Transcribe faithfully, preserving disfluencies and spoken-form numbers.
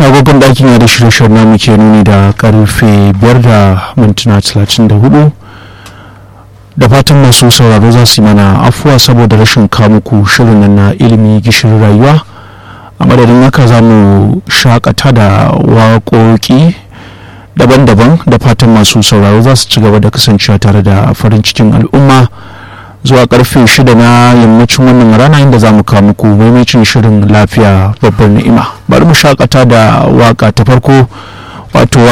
agogon ɗakin ya da shirye-shiryen namu ke nuni da karfe biyar da mintuna talatin da hudu. Da fatan masu sauraro za su yi mana afuwa saboda rashin kamuku shirin nan na ilimi gishirin rayuwa. A madadin haka za mu shakata da waƙoƙi daban-daban da fatan masu sauraro za su ci gaba da kasancewa tare da farin cikin al'umma zuwa karfe shida na yammacin wannan rana, inda za mu kawo muku maimacin shirin lafiya babbar ni'ima. Bari mu shakata da waka ta farko, wato